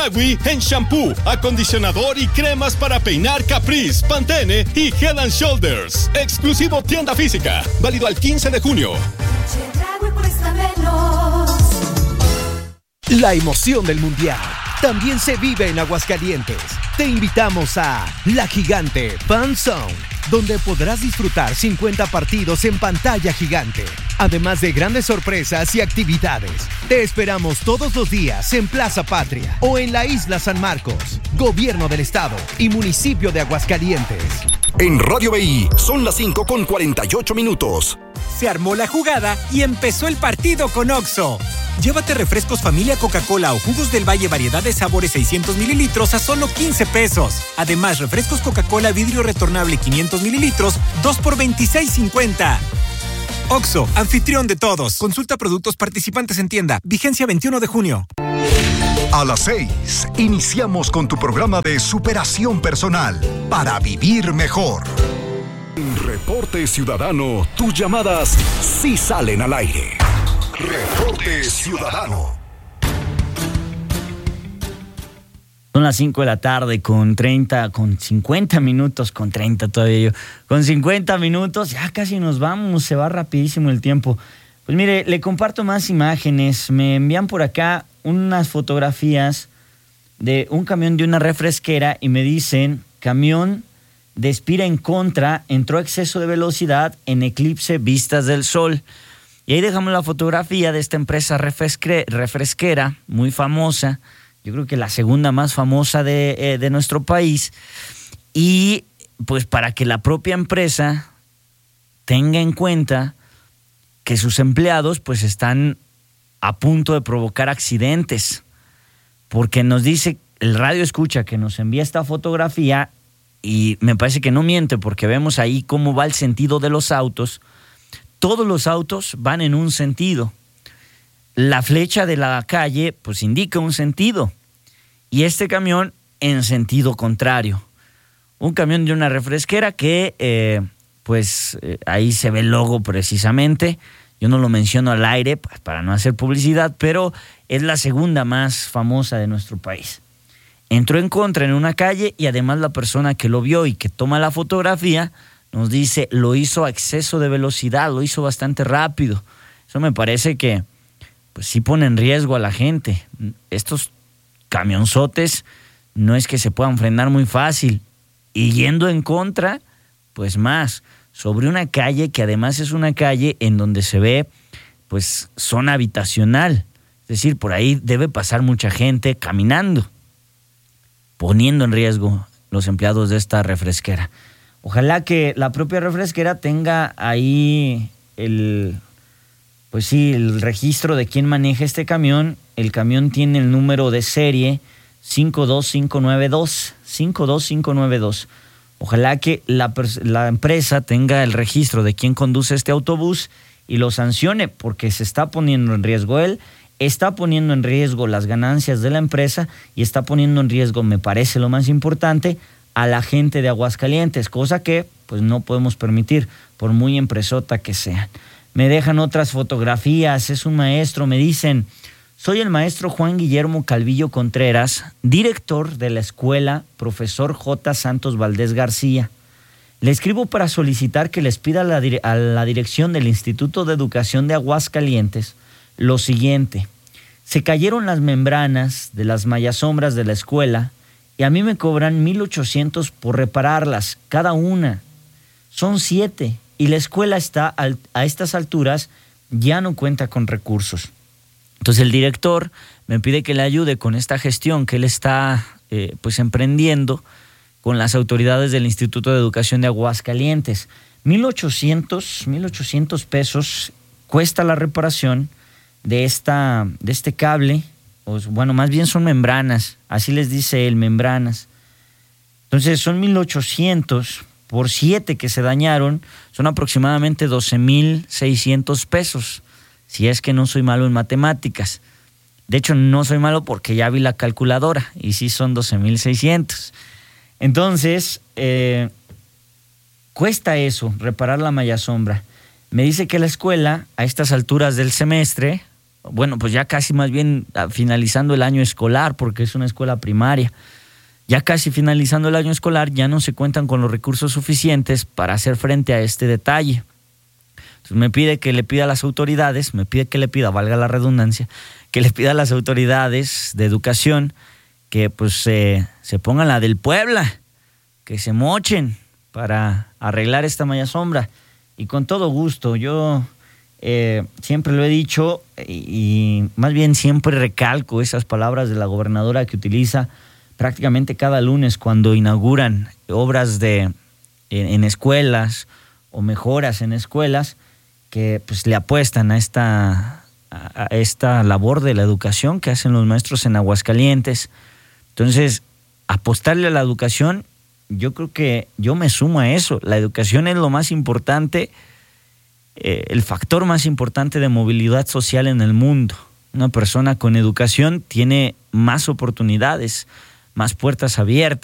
Magui en shampoo, acondicionador y cremas para peinar Caprice, Pantene y Head and Shoulders. Exclusivo tienda física. Válido al 15 de junio. La emoción del Mundial también se vive en Aguascalientes. Te invitamos a La Gigante Fan Zone, donde podrás disfrutar 50 partidos en pantalla gigante, además de grandes sorpresas y actividades. Te esperamos todos los días en Plaza Patria o en la Isla San Marcos, Gobierno del Estado y Municipio de Aguascalientes. En Radio BI son las 5:48. Se armó la jugada y empezó el partido con OXXO. Llévate refrescos familia Coca-Cola o jugos del Valle variedad de sabores 600 mililitros a solo 15 pesos. Además, refrescos Coca-Cola vidrio retornable 500 mililitros, 2 por 26.50. OXXO, anfitrión de todos. Consulta productos participantes en tienda. Vigencia 21 de junio. A las 6, iniciamos con tu programa de superación personal para vivir mejor. En Reporte Ciudadano, tus llamadas sí salen al aire. Reporte Ciudadano. Son las 5 de la tarde con 50 minutos, con 30 todavía yo. Con 50 minutos, ya casi nos vamos, se va rapidísimo el tiempo. Pues mire, le comparto más imágenes. Me envían por acá unas fotografías de un camión de una refresquera y me dicen, camión de Espira en contra, entró a exceso de velocidad en Eclipse Vistas del Sol. Y ahí dejamos la fotografía de esta empresa refresquera, muy famosa, yo creo que la segunda más famosa de nuestro país. Y pues para que la propia empresa tenga en cuenta que sus empleados pues están a punto de provocar accidentes. Porque nos dice, el radio escucha que nos envía esta fotografía y me parece que no miente porque vemos ahí cómo va el sentido de los autos. Todos los autos van en un sentido. La flecha de la calle pues indica un sentido y este camión en sentido contrario. Un camión de una refresquera que ahí se ve el logo precisamente. Yo no lo menciono al aire pues, para no hacer publicidad, pero es la segunda más famosa de nuestro país. Entró en contra en una calle y además la persona que lo vio y que toma la fotografía nos dice, lo hizo a exceso de velocidad, lo hizo bastante rápido. Eso me parece que pues sí pone en riesgo a la gente. Estos camionzotes no es que se puedan frenar muy fácil. Y yendo en contra, pues más, sobre una calle que además es una calle en donde se ve pues zona habitacional. Es decir, por ahí debe pasar mucha gente caminando, poniendo en riesgo los empleados de esta refresquera. Ojalá que la propia refresquera tenga ahí el registro de quién maneja este camión. El camión tiene el número de serie 52592. Ojalá que la empresa tenga el registro de quién conduce este autobús y lo sancione, porque se está poniendo en riesgo él, está poniendo en riesgo las ganancias de la empresa y está poniendo en riesgo, me parece lo más importante, a la gente de Aguascalientes, cosa que pues no podemos permitir, por muy empresota que sean. Me dejan otras fotografías, es un maestro, me dicen, soy el maestro Juan Guillermo Calvillo Contreras, director de la escuela Profesor J. Santos Valdés García. Le escribo para solicitar que les pida a la dirección del Instituto de Educación de Aguascalientes lo siguiente. Se cayeron las membranas de las mallasombras de la escuela y a mí me cobran 1,800 por repararlas, cada una. Son 7 y la escuela está a estas alturas ya no cuenta con recursos. Entonces el director me pide que le ayude con esta gestión que él está emprendiendo con las autoridades del Instituto de Educación de Aguascalientes. 1,800 pesos cuesta la reparación de este cable. Bueno, más bien son membranas, así les dice él, membranas. Entonces son 1,800 por 7 que se dañaron, son aproximadamente 12,600 pesos, si es que no soy malo en matemáticas. De hecho, no soy malo porque ya vi la calculadora y sí son 12,600. Entonces, cuesta eso, reparar la mallasombra. Me dice que la escuela, a estas alturas del semestre, bueno, pues ya casi más bien finalizando el año escolar, porque es una escuela primaria. Ya casi finalizando el año escolar, ya no se cuentan con los recursos suficientes para hacer frente a este detalle. Entonces me pide que le pida a las autoridades, valga la redundancia, que le pida a las autoridades de educación que pues se pongan la del Puebla, que se mochen para arreglar esta malla sombra. Y con todo gusto, yo siempre lo he dicho y más bien siempre recalco esas palabras de la gobernadora que utiliza prácticamente cada lunes cuando inauguran obras en escuelas o mejoras en escuelas, que pues le apuestan a esta labor de la educación que hacen los maestros en Aguascalientes. Entonces, apostarle a la educación, yo creo que yo me sumo a eso. La educación es lo más importante, el factor más importante de movilidad social en el mundo. Una persona con educación tiene más oportunidades, más puertas abiertas.